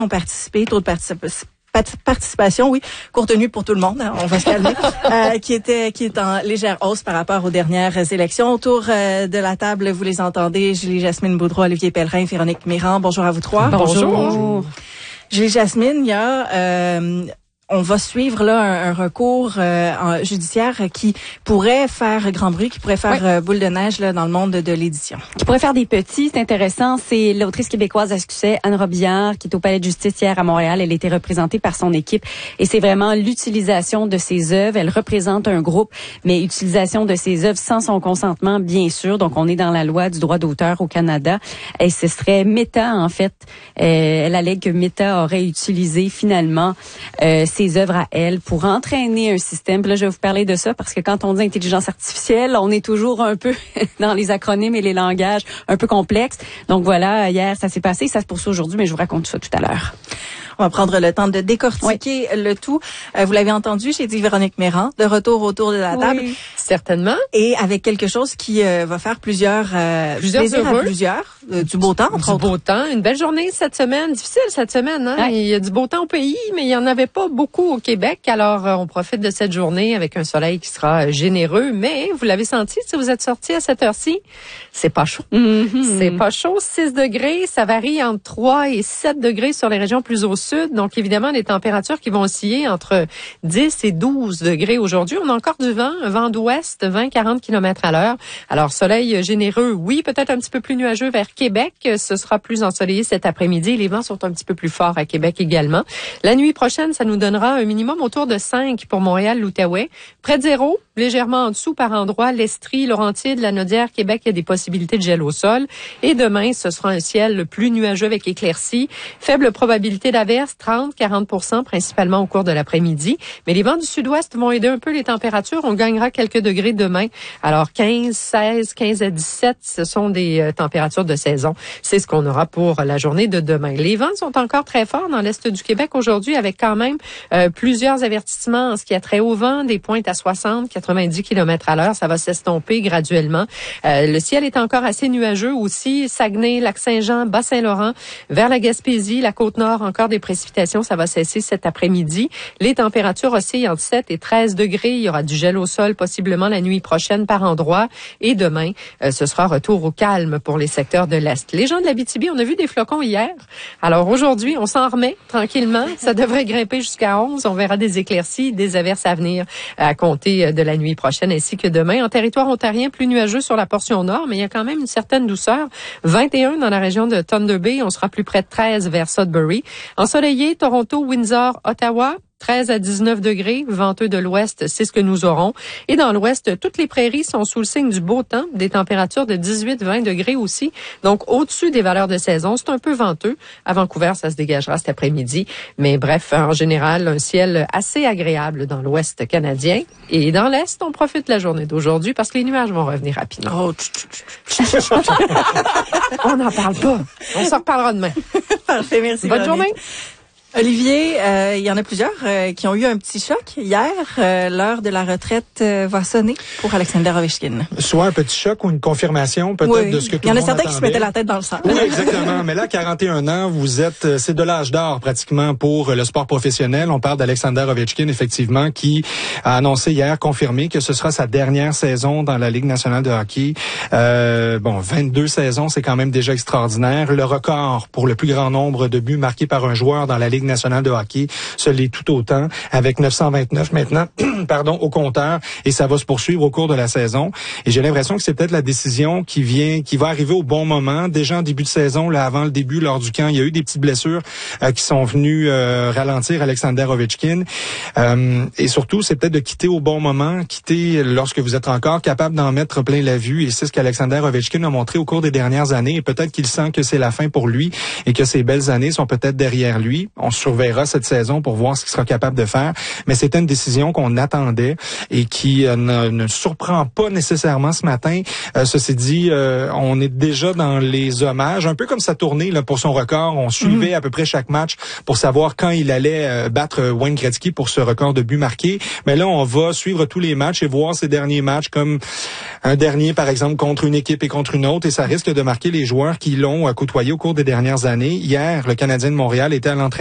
ont participé, taux de participation, oui, courte-tenue pour tout le monde, hein, on va se calmer, qui est en légère hausse par rapport aux dernières élections. Autour de la table, vous les entendez, Julie-Jasmine Boudreau, Olivier Pellerin, Véronique Mirand. Bonjour à vous trois. Bonjour. Julie-Jasmine, il y a... on va suivre là un recours judiciaire qui pourrait faire grand bruit, qui pourrait faire boule de neige là dans le monde de l'édition. Qui pourrait faire des petits, c'est intéressant. C'est l'autrice québécoise à succès, Anne Robillard, qui est au Palais de justice hier à Montréal. Elle a été représentée par son équipe et c'est vraiment l'utilisation de ses œuvres. Elle représente un groupe, mais utilisation de ses œuvres sans son consentement, bien sûr. Donc, on est dans la loi du droit d'auteur au Canada. Et ce serait Meta, en fait. Elle allègue que Meta aurait utilisé finalement ses œuvres à elle pour entraîner un système. Puis là, je vais vous parler de ça parce que quand on dit intelligence artificielle, on est toujours un peu dans les acronymes et les langages un peu complexes. Donc voilà, hier, ça s'est passé. Ça se poursuit aujourd'hui, mais je vous raconte ça tout à l'heure. On va prendre le temps de décortiquer le tout. Vous l'avez entendu, j'ai dit Véronique Mirand, de retour autour de la table. Oui, certainement. Et avec quelque chose qui va faire plusieurs plaisirs à plusieurs. Du beau temps, entre autres. Du beau temps. Une belle journée cette semaine. Difficile cette semaine, hein? Il y a du beau temps au pays, mais il n'y en avait pas beaucoup au Québec. Alors, on profite de cette journée avec un soleil qui sera généreux. Mais, vous l'avez senti, si vous êtes sortis à cette heure-ci, c'est pas chaud. Mm-hmm. C'est pas chaud. 6 degrés, ça varie entre 3 et 7 degrés sur les régions plus au sud. Donc, évidemment, des températures qui vont osciller entre 10 et 12 degrés aujourd'hui. On a encore du vent, un vent d'ouest, 20-40 km à l'heure. Alors, soleil généreux, oui, peut-être un petit peu plus nuageux vers Québec. Ce sera plus ensoleillé cet après-midi. Les vents sont un petit peu plus forts à Québec également. La nuit prochaine, ça nous donnera un minimum autour de 5 pour Montréal, l'Outaouais. Près de 0, légèrement en dessous par endroit, l'Estrie, Laurentides, la Naudière, Québec, il y a des possibilités de gel au sol. Et demain, ce sera un ciel plus nuageux avec éclaircies. Faible probabilité d'averse, 30-40%, principalement au cours de l'après-midi. Mais les vents du sud-ouest vont aider un peu les températures. On gagnera quelques degrés demain. Alors, 15, 16, 15 à 17, ce sont des températures de saison. C'est ce qu'on aura pour la journée de demain. Les vents sont encore très forts dans l'est du Québec aujourd'hui, avec quand même plusieurs avertissements en ce qui a trait au vent, des pointes à 60, 90 km à l'heure. Ça va s'estomper graduellement. Le ciel est encore assez nuageux aussi. Saguenay, Lac-Saint-Jean, Bas-Saint-Laurent, vers la Gaspésie, la Côte-Nord, encore des précipitations. Ça va cesser cet après-midi. Les températures oscillent entre 7 et 13 degrés. Il y aura du gel au sol possiblement la nuit prochaine par endroit. Et demain, ce sera retour au calme pour les secteurs de l'Est. Les gens de l'Abitibi, on a vu des flocons hier. Alors aujourd'hui, on s'en remet tranquillement. Ça devrait grimper jusqu'à 11. On verra des éclaircies, des averses à venir à compter de la nuit prochaine ainsi que demain. En territoire ontarien, plus nuageux sur la portion nord, mais il y a quand même une certaine douceur. 21 dans la région de Thunder Bay. On sera plus près de 13 vers Sudbury. Ensoleillé, Toronto, Windsor, Ottawa. 13 à 19 degrés, venteux de l'ouest, c'est ce que nous aurons. Et dans l'ouest, toutes les prairies sont sous le signe du beau temps, des températures de 18-20 degrés aussi. Donc, au-dessus des valeurs de saison, c'est un peu venteux. À Vancouver, ça se dégagera cet après-midi. Mais bref, en général, un ciel assez agréable dans l'ouest canadien. Et dans l'est, on profite de la journée d'aujourd'hui parce que les nuages vont revenir rapidement. Oh, on n'en parle pas. On s'en reparlera demain. Parfait, merci. Bonne journée. Olivier, il y en a plusieurs qui ont eu un petit choc hier. L'heure de la retraite va sonner pour Alexander Ovechkin. Soit un petit choc ou une confirmation peut-être de ce que tout le monde attendait. Il y en a certains qui se mettaient la tête dans le sang. Oui, exactement. Mais là, 41 ans, c'est de l'âge d'or pratiquement pour le sport professionnel. On parle d'Alexander Ovechkin, effectivement, qui a annoncé hier, confirmé que ce sera sa dernière saison dans la Ligue nationale de hockey. 22 saisons, c'est quand même déjà extraordinaire. Le record pour le plus grand nombre de buts marqués par un joueur dans la Ligue nationale de hockey se l'est tout autant, avec 929 maintenant, au compteur, et ça va se poursuivre au cours de la saison. Et j'ai l'impression que c'est peut-être la décision qui va arriver au bon moment. Déjà en début de saison, là, avant le début, lors du camp, il y a eu des petites blessures qui sont venues ralentir Alexander Ovechkin. Et surtout, c'est peut-être de quitter au bon moment, quitter lorsque vous êtes encore capable d'en mettre plein la vue. Et c'est ce qu'Alexander Ovechkin a montré au cours des dernières années. Et peut-être qu'il sent que c'est la fin pour lui et que ses belles années sont peut-être derrière lui. On on surveillera cette saison pour voir ce qu'il sera capable de faire. Mais c'était une décision qu'on attendait et qui ne surprend pas nécessairement ce matin. Ceci dit, on est déjà dans les hommages, un peu comme sa tournée là, pour son record. On suivait à peu près chaque match pour savoir quand il allait battre Wayne Gretzky pour ce record de buts marqués. Mais là, on va suivre tous les matchs et voir ces derniers matchs comme un dernier, par exemple, contre une équipe et contre une autre. Et ça risque de marquer les joueurs qui l'ont côtoyé au cours des dernières années. Hier, le Canadien de Montréal était à l'entraînement